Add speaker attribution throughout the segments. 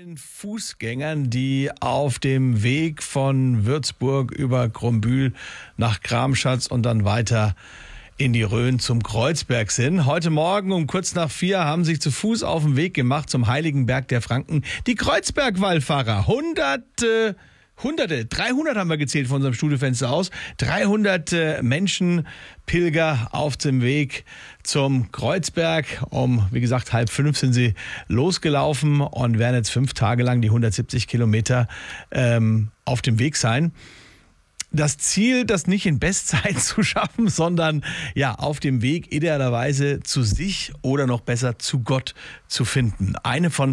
Speaker 1: den Fußgängern, die auf dem Weg von Würzburg über Krumbühl nach Kramschatz und dann weiter in die Rhön zum Kreuzberg sind. Heute Morgen um kurz nach 4 haben sich zu Fuß auf den Weg gemacht zum Heiligen Berg der Franken die Kreuzberg-Wallfahrer. Hunderte, 300 haben wir gezählt von unserem Studiofenster aus. 300 Menschen, Pilger auf dem Weg zum Kreuzberg. Wie gesagt, 4:30 sind sie losgelaufen und werden jetzt 5 Tage lang die 170 Kilometer auf dem Weg sein. Das Ziel, das nicht in Bestzeit zu schaffen, sondern ja auf dem Weg idealerweise zu sich oder noch besser zu Gott zu finden. Eine von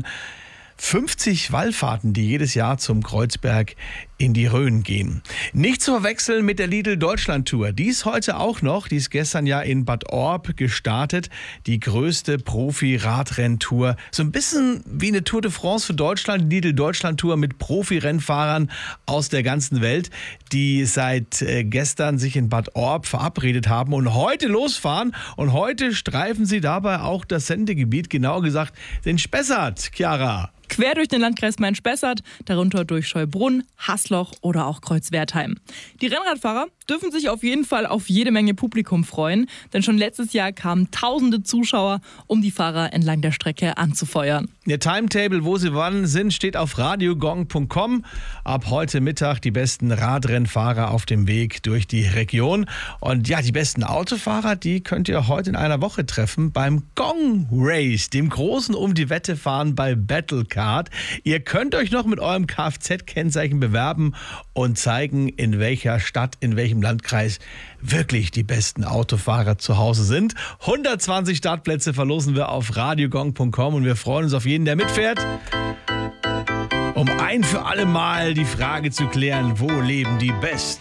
Speaker 1: 50 Wallfahrten, die jedes Jahr zum Kreuzberg in die Rhön gehen. Nicht zu verwechseln mit der Lidl Deutschland Tour. Die ist heute auch noch. Die ist gestern ja in Bad Orb gestartet. Die größte Profi-Radrenntour. So ein bisschen wie eine Tour de France für Deutschland. Die Lidl Deutschland Tour mit Profi-Rennfahrern aus der ganzen Welt, die seit gestern sich in Bad Orb verabredet haben und heute losfahren. Und heute streifen sie dabei auch das Sendegebiet, genauer gesagt den Spessart, Chiara.
Speaker 2: Quer durch den Landkreis Main-Spessart, darunter durch Scheubrunn, Haßloch oder auch Kreuzwertheim. Die Rennradfahrer dürfen sich auf jeden Fall auf jede Menge Publikum freuen, denn schon letztes Jahr kamen tausende Zuschauer, um die Fahrer entlang der Strecke anzufeuern.
Speaker 1: Ihr Timetable, wo sie wann sind, steht auf radiogong.com. Ab heute Mittag die besten Radrennfahrer auf dem Weg durch die Region. Und ja, die besten Autofahrer, die könnt ihr heute in einer Woche treffen beim Gong Race, dem großen Um-die-Wette-Fahren bei Battlecard. Ihr könnt euch noch mit eurem Kfz-Kennzeichen bewerben und zeigen, in welcher Stadt, in welchem Landkreis wirklich die besten Autofahrer zu Hause sind. 120 Startplätze verlosen wir auf radiogong.com und wir freuen uns auf jeden, der mitfährt, um ein für alle Mal die Frage zu klären, wo leben die Besten?